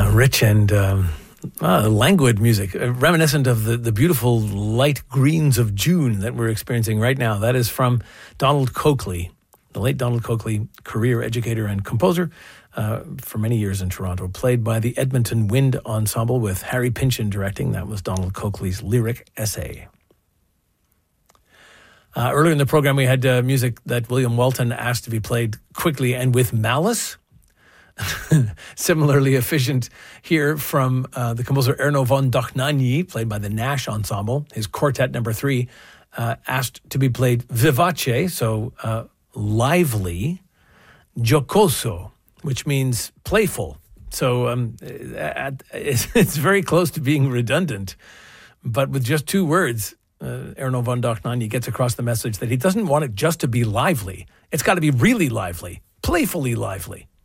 Rich and languid music, reminiscent of the beautiful light greens of June that we're experiencing right now. That is from Donald Coakley, the late Donald Coakley, career educator and composer for many years in Toronto, played by the Edmonton Wind Ensemble with Harry Pynchon directing. That was Donald Coakley's lyric essay. Earlier in the program, we had music that William Walton asked to be played quickly and with malice. Similarly efficient here from the composer Erno von Dohnanyi, played by the Nash Ensemble. His quartet number 3 asked to be played vivace, so lively, giocoso, which means playful. So it's very close to being redundant, but with just 2 words, Erno von Dohnanyi gets across the message that he doesn't want it just to be lively. It's got to be really lively, playfully lively.